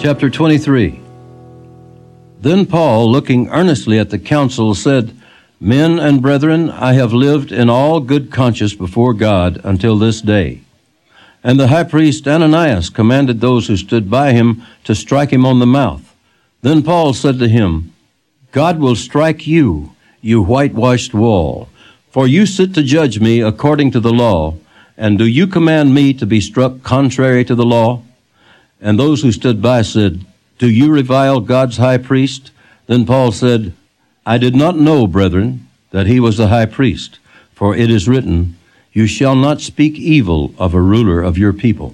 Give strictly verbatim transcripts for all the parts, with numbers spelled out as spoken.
Chapter twenty-three. Then Paul, looking earnestly at the council, said, Men and brethren, I have lived in all good conscience before God until this day. And the high priest Ananias commanded those who stood by him to strike him on the mouth. Then Paul said to him, God will strike you, you whitewashed wall, for you sit to judge me according to the law, and do you command me to be struck contrary to the law? And those who stood by said, Do you revile God's high priest? Then Paul said, I did not know, brethren, that he was the high priest, for it is written, You shall not speak evil of a ruler of your people.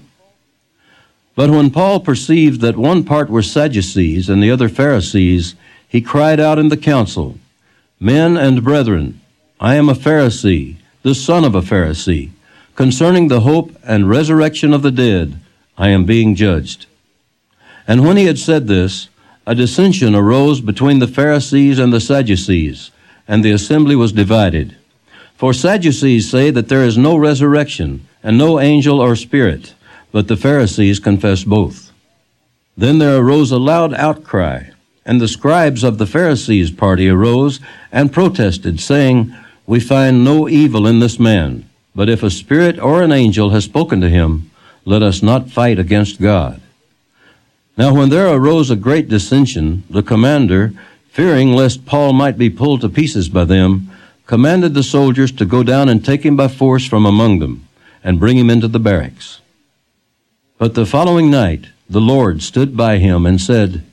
But when Paul perceived that one part were Sadducees and the other Pharisees, he cried out in the council, Men and brethren, I am a Pharisee, the son of a Pharisee. Concerning the hope and resurrection of the dead, I am being judged. And when he had said this, a dissension arose between the Pharisees and the Sadducees, and the assembly was divided. For Sadducees say that there is no resurrection, and no angel or spirit, but the Pharisees confess both. Then there arose a loud outcry, and the scribes of the Pharisees' party arose and protested, saying, We find no evil in this man, but if a spirit or an angel has spoken to him, let us not fight against God. Now when there arose a great dissension, the commander, fearing lest Paul might be pulled to pieces by them, commanded the soldiers to go down and take him by force from among them, and bring him into the barracks. But the following night the Lord stood by him and said,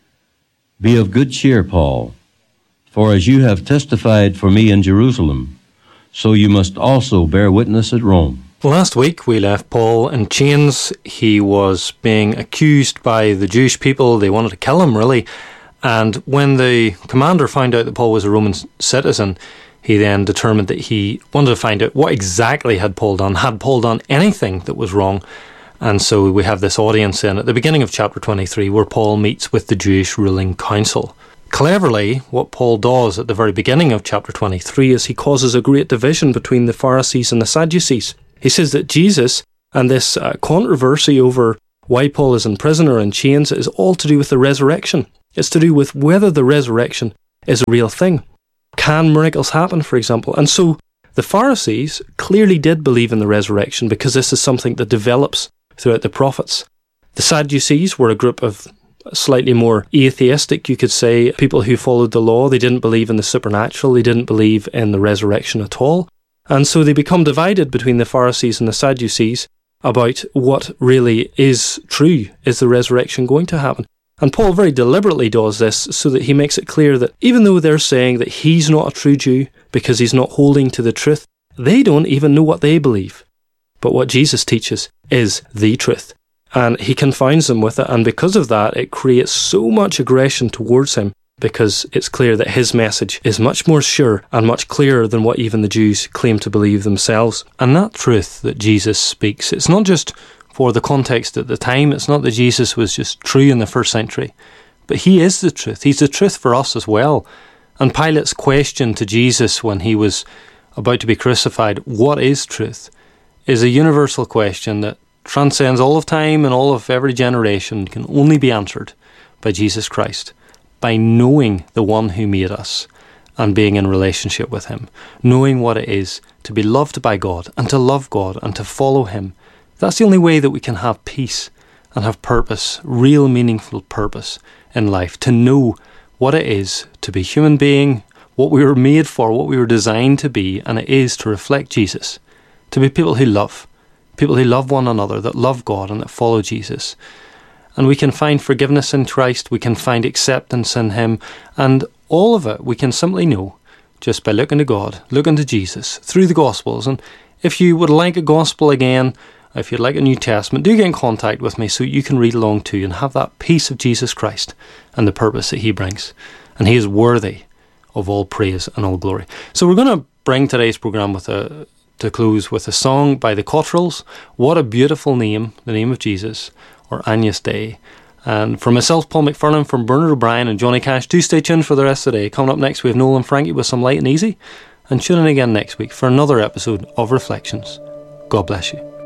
Be of good cheer, Paul, for as you have testified for me in Jerusalem, so you must also bear witness at Rome. Last week we left Paul in chains. He was being accused by the Jewish people. They wanted to kill him, really. And when the commander found out that Paul was a Roman citizen, he then determined that he wanted to find out what exactly had Paul done. Had Paul done anything that was wrong? And so we have this audience in at the beginning of chapter twenty-three where Paul meets with the Jewish ruling council. Cleverly, what Paul does at the very beginning of chapter twenty-three is he causes a great division between the Pharisees and the Sadducees. He says that Jesus and this uh, controversy over why Paul is in prison or in chains is all to do with the resurrection. It's to do with whether the resurrection is a real thing. Can miracles happen, for example? And so the Pharisees clearly did believe in the resurrection because this is something that develops throughout the prophets. The Sadducees were a group of slightly more atheistic, you could say, people who followed the law. They didn't believe in the supernatural. They didn't believe in the resurrection at all. And so they become divided between the Pharisees and the Sadducees about what really is true. Is the resurrection going to happen? And Paul very deliberately does this so that he makes it clear that even though they're saying that he's not a true Jew because he's not holding to the truth, they don't even know what they believe. But what Jesus teaches is the truth. And he confounds them with it. And because of that, it creates so much aggression towards him, because it's clear that his message is much more sure and much clearer than what even the Jews claim to believe themselves. And that truth that Jesus speaks, it's not just for the context at the time, it's not that Jesus was just true in the first century, but he is the truth. He's the truth for us as well. And Pilate's question to Jesus when he was about to be crucified, what is truth, is a universal question that transcends all of time and all of every generation, can only be answered by Jesus Christ, by knowing the one who made us and being in relationship with him, knowing what it is to be loved by God and to love God and to follow him. That's the only way that we can have peace and have purpose, real meaningful purpose in life, to know what it is to be human being, what we were made for, what we were designed to be, and it is to reflect Jesus, to be people who love, people who love one another, that love God and that follow Jesus. And we can find forgiveness in Christ, we can find acceptance in him, and all of it we can simply know just by looking to God, looking to Jesus through the Gospels. And if you would like a Gospel again, if you'd like a New Testament, do get in contact with me so you can read along too and have that peace of Jesus Christ and the purpose that he brings. And he is worthy of all praise and all glory. So we're going to bring today's programme with a, to close with a song by the Cottrells. What a beautiful name, the name of Jesus, or Agnus Dei. And from myself, Paul McFernan, from Bernard O'Brien and Johnny Cash, do stay tuned for the rest of the day. Coming up next, we have Noel and Frankie with some light and easy. And tune in again next week for another episode of Reflections. God bless you.